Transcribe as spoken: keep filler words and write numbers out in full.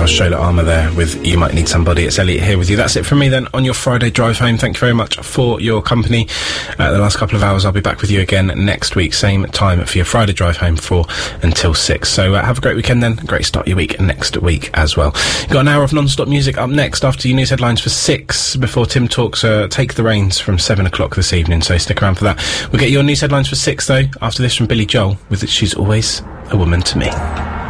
was Shola Armour there with You Might Need Somebody. It's Elliot here with you. That's it from me then on your Friday drive home. Thank you very much for your company. Uh, the last couple of hours, I'll be back with you again next week, same time for your Friday drive home, four until six. So uh, have a great weekend then. Great start your week next week as well. You've got an hour of non-stop music up next after your news headlines for six, before Tim talks uh, Take the Reins from seven o'clock this evening. So stick around for that. We'll get your news headlines for six though after this from Billy Joel with She's Always a Woman to Me.